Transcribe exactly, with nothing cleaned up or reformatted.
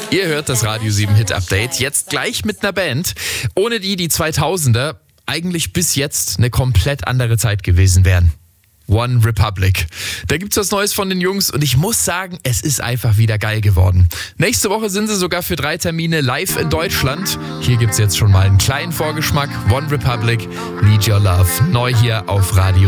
Ihr hört das Radio sieben Hit Update jetzt gleich mit einer Band, ohne die die zweitausender eigentlich bis jetzt eine komplett andere Zeit gewesen wären. One Republic. Da gibt's was Neues von den Jungs und ich muss sagen, es ist einfach wieder geil geworden. Nächste Woche sind sie sogar für drei Termine live in Deutschland. Hier gibt's jetzt schon mal einen kleinen Vorgeschmack. One Republic, Need Your Love. Neu hier auf Radio